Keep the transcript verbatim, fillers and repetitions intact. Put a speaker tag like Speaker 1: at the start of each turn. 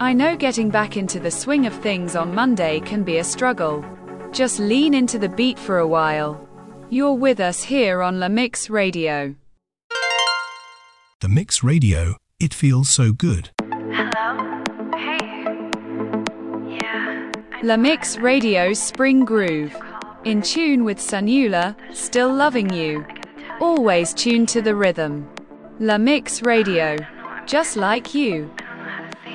Speaker 1: I know getting back into the swing of things on Monday can be a struggle. Just lean into the beat for a while. You're with us here on La Mix Radio.
Speaker 2: The Mix Radio, it feels so good.
Speaker 3: Hello? Hey. Yeah.
Speaker 1: La Mix Radio's Spring Groove. In tune with Sunula, still loving you. Always tuned to the rhythm. La Mix Radio. Just like you.